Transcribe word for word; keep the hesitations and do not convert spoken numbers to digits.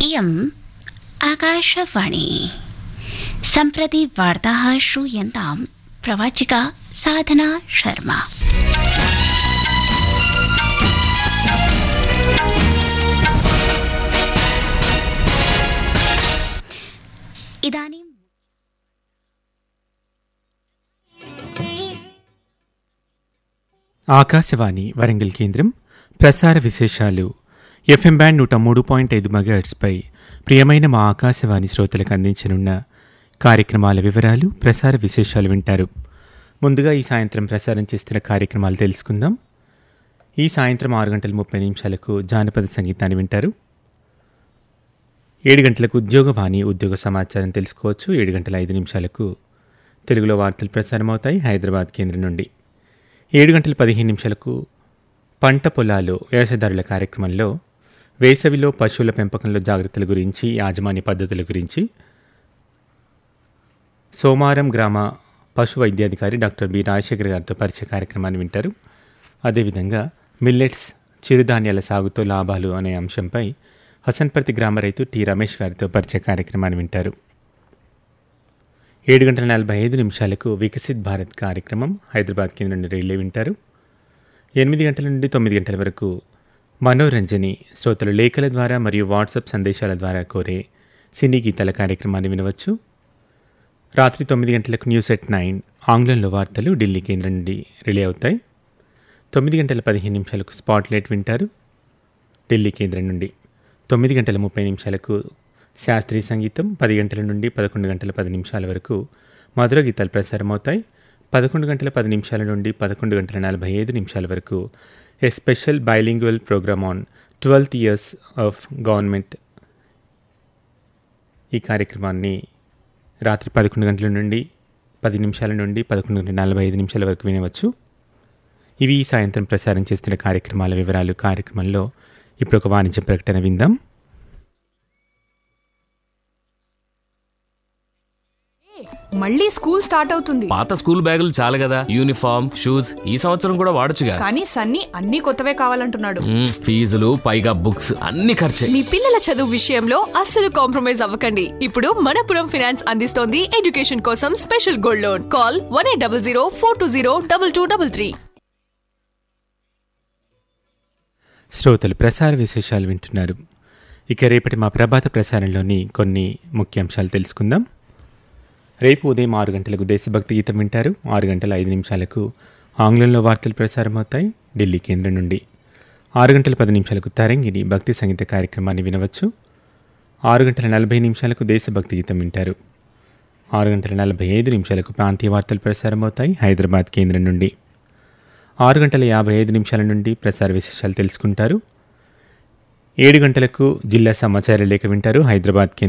इयम् आकाशवाणी। सम्प्रति वार्ताः श्रूयन्ताम् प्रवाचिका साधना शर्मा। इदानीं ఆకాశవాణి వరంగల్ కేంద్రం ప్రసార విశేషాలు. ఎఫ్ఎం బ్యాండ్ నూట మూడు పాయింట్ ఐదు మెగాహెర్ట్జ్పై ప్రియమైన మా ఆకాశవాణి శ్రోతలకు అందించనున్న కార్యక్రమాల వివరాలు, ప్రసార విశేషాలు వింటారు. ముందుగా ఈ సాయంత్రం ప్రసారం చేస్తున్న కార్యక్రమాలు తెలుసుకుందాం. ఈ సాయంత్రం ఆరు గంటల ముప్పై నిమిషాలకు జానపద సంగీతాన్ని వింటారు. ఏడు గంటలకు ఉద్యోగవాణి ఉద్యోగ సమాచారం తెలుసుకోవచ్చు. ఏడు గంటల ఐదు నిమిషాలకు తెలుగులో వార్తలు ప్రసారం అవుతాయి హైదరాబాద్ కేంద్రం నుండి. ఏడు గంటల పదిహేను నిమిషాలకు పంట పొలాలు వ్యవసాయదారుల కార్యక్రమంలో వేసవిలో పశువుల పెంపకంలో జాగ్రత్తల గురించి, యాజమాన్య పద్ధతుల గురించి సోమారం గ్రామ పశు వైద్యాధికారి డాక్టర్ బి రాజశేఖర్ గారితో పరిచయ కార్యక్రమాన్ని వింటారు. అదేవిధంగా మిల్లెట్స్ చిరుధాన్యాల సాగుతో లాభాలు అనే అంశంపై హసన్పర్తి గ్రామ రైతు టి రమేష్ గారితో పరిచయ కార్యక్రమాన్ని వింటారు. ఏడు గంటల నలభై ఐదు నిమిషాలకు వికసిత్ భారత్ కార్యక్రమం హైదరాబాద్ కేంద్రం నుండి రైళ్లే వింటారు. ఎనిమిది గంటల నుండి తొమ్మిది గంటల వరకు మనోరంజని శ్రోతలు లేఖల ద్వారా మరియు వాట్సాప్ సందేశాల ద్వారా కోరే సినీ గీతాల కార్యక్రమాన్ని వినవచ్చు. రాత్రి తొమ్మిది గంటలకు న్యూస్ ఎట్ నైన్ ఆంగ్లంలో వార్తలు ఢిల్లీ కేంద్రం నుండి రిలే అవుతాయి. తొమ్మిది గంటల పదిహేను నిమిషాలకు స్పాట్లైట్ వింటారు ఢిల్లీ కేంద్రం నుండి. తొమ్మిది గంటల ముప్పై నిమిషాలకు శాస్త్రీయ సంగీతం. పది గంటల నుండి పదకొండు గంటల పది నిమిషాల వరకు మధుర గీతాలు ప్రసారం అవుతాయి. పదకొండు గంటల పది నిమిషాల నుండి పదకొండు గంటల నలభై ఐదు నిమిషాల వరకు ఏ special bilingual programme on twelfth years of government. ఈ కార్యక్రమాన్ని రాత్రి పదకొండు గంటల నుండి పది నిమిషాల నుండి పదకొండు గంటల నలభై ఐదు నిమిషాల వరకు వినవచ్చు. ఇవి ఈ సాయంత్రం ప్రసారం చేస్తున్న కార్యక్రమాల వివరాలు. కార్యక్రమంలో ఇప్పుడు ఒక వాణిజ్య ప్రకటన విందాం. మళ్ళీ స్కూల్ స్టార్ట్ అవుతుంది. పాత స్కూల్ బ్యాగులు చాలు కదా, యూనిఫామ్ షూస్ ఈ సంవత్సరం కూడా వాడొచ్చుగా. కానీ సన్నీ అన్ని కొత్తవే కావాలంటున్నాడు. ఫీజులు పైగా బుక్స్ అన్ని ఖర్చే. మీ పిల్లల చదువు విషయంలో అస్సలు కాంప్రమైజ్ అవ్వకండి. ఇప్పుడు మనపురం ఫైనాన్స్ అందిస్తోంది ఎడ్యుకేషన్ కోసం special gold loan. Call one eight double zero four two zero double two double three. శ్రోతలు ప్రసార విశేషాలు వింటున్నారు. ఇక రేపటి మా ప్రభాత ప్రసారంలోని కొన్ని ముఖ్యాంశాలు తెలుసుకుందాం. రేపు ఉదయం ఆరు గంటలకు దేశభక్తి గీతం వింటారు. ఆరు గంటల ఐదు నిమిషాలకు ఆంగ్లంలో వార్తలు ప్రసారం అవుతాయి ఢిల్లీ కేంద్రం నుండి. ఆరు గంటల పది నిమిషాలకు తరంగిణి భక్తి సంగీత కార్యక్రమాన్ని వినవచ్చు. ఆరు గంటల నలభై నిమిషాలకు దేశభక్తి గీతం వింటారు. ఆరు గంటల నలభై ఐదు నిమిషాలకు ప్రాంతీయ వార్తలు ప్రసారం అవుతాయి హైదరాబాద్ కేంద్రం నుండి. ఆరు గంటల యాభై ఐదు నిమిషాల నుండి ప్రసార విశేషాలు తెలుసుకుంటారు. ఏడు గంటలకు జిల్లా సమాచార లేఖ వింటారు హైదరాబాద్ కేంద్రం